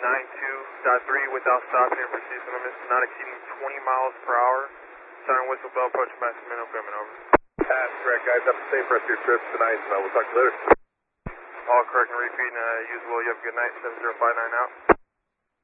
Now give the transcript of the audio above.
92.3 without stopping and proceed to limits not exceeding 20 miles per hour. Siren whistle bell approach by Sacramento equipment, over. That's correct, guys. Have a safe rest of your trip tonight. We'll talk to you later. All correct and repeat, use will. You have a good night. 7059 out.